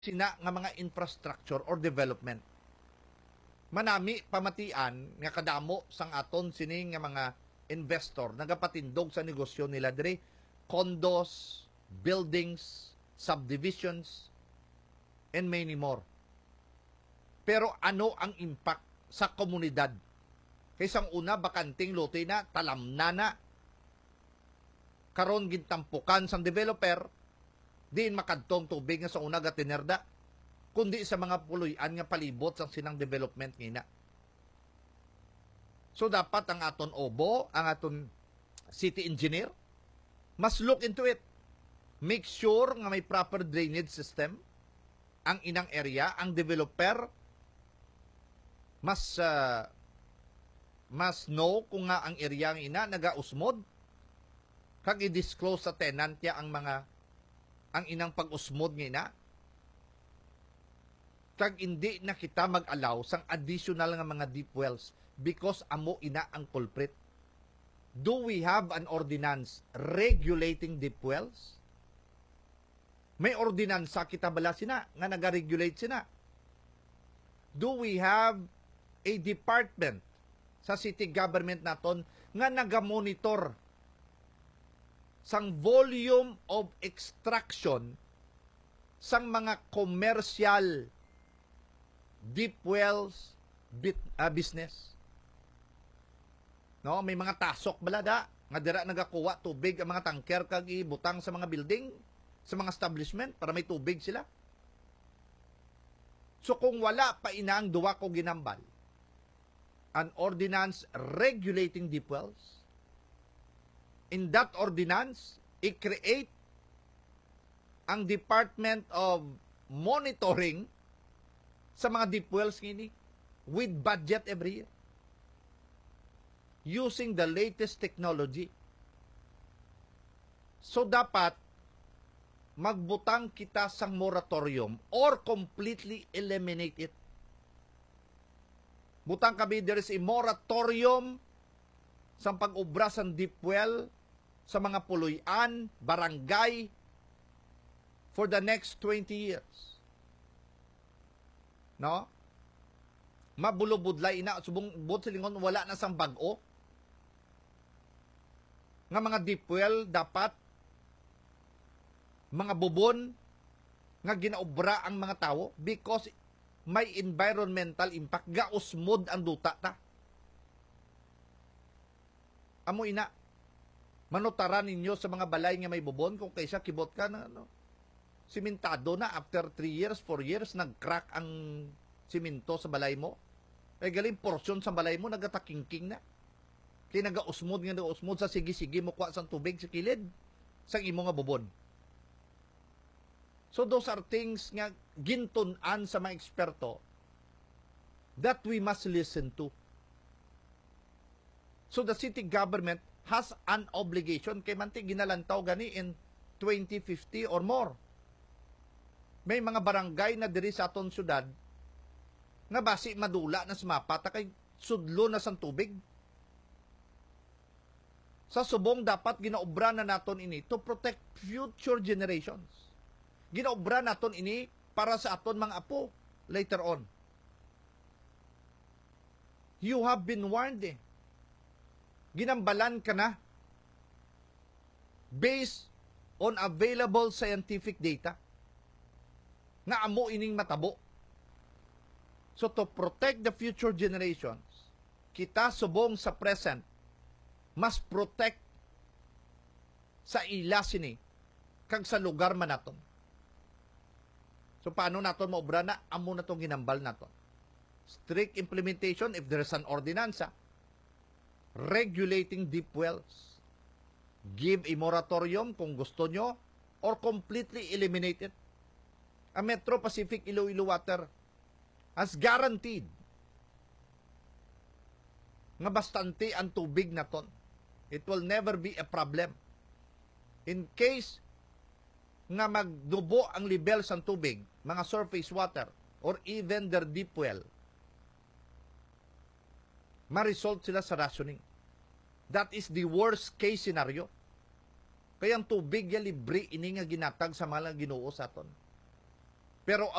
sina nga mga infrastructure or development. Manami pamatian nga kadamo sang aton sini nga mga investor nagapatindog sa negosyo nila dire, condos, buildings, subdivisions, and many more. Pero ano ang impact sa komunidad? Kaysang una, bakanting lote na, talamna na, karon gintampukan sang developer, diin makadtong tubig nga sa una gatinerda, kundi sa mga puluyan nga palibot sang sinang development ngina. So dapat ang aton OBO, ang aton city engineer, must look into it. Make sure nga may proper drainage system ang inang area, ang developer mas know kung nga ang area ng ina nagausmod, kag i-disclose sa tenant niya ang inang pag-usmod nga ina, kag hindi na kita mag-allow sang additional nga mga deep wells because amo ina ang culprit. Do we have an ordinance regulating deep wells? May ordinansa kita bala sina nga naga-regulate sina? Do we have a department sa city government naton nga naga-monitor sang volume of extraction sang mga commercial deep wells business? No, may mga tasok balada nga dira nagakuha tubig ang mga tanker kag ibutang sa mga building, sa mga establishment para may tubig sila. So kung wala pa inang duwa ko ginambal, an ordinance regulating deep wells, in that ordinance, i-create ang Department of Monitoring sa mga deep wells ngini with budget every year, using the latest technology. So dapat magbutang kita sang moratorium or completely eliminate it. Butang kami, there is a moratorium sa pag-ubra sa deep well sa mga puluyan, barangay for the next 20 years. No? Mabulubudlay ina, subong bud silingon wala na sang bag-o. Nga mga deep well dapat mga bubon nga ginaobra ang mga tao because may environmental impact, gausmod ang duta ta. Amo ina, manutaran ninyo sa mga balay nga may bubon kung kaysa kibot ka na simentado na after 3 years, 4 years, nag-crack ang simento sa balay mo. Ay galing portion sa balay mo, nagatakingking na. Kaya nagausmod nga nagausmod sa sige-sige mo kuha sang tubig sa kilid sang imo nga bubon. So those are things nga gintunan sa mga eksperto that we must listen to. So the city government has an obligation kay manti ginalantaw gani in 2050 or more. May mga barangay na diri sa aton syudad nga basi madula na sumapata kay sudlo na sang tubig. Sa subong dapat ginaobra na naton ini to protect future generations. Ginaobra naton ini para sa aton mga apo later on. You have been warned eh. Ginambalan ka na based on available scientific data nga amo ining matabo. So to protect the future generations, kita subong sa present must protect sa ila sini kag sa lugar man naton. So paano naton maobra na amo na tong ginambal naton? Strict implementation if there is an ordinansa regulating deep wells. Give a moratorium kung gusto nyo or completely eliminate it. Ang Metro Pacific Iloilo Water has guaranteed nga bastante ang tubig naton. It will never be a problem. In case nga magdubo ang level sa tubig, mga surface water, or even their deep well, ma-result sila sa rationing. That is the worst case scenario. Kaya ang tubig ya libre ini nga ginatag sa mga Ginoo sa aton. Pero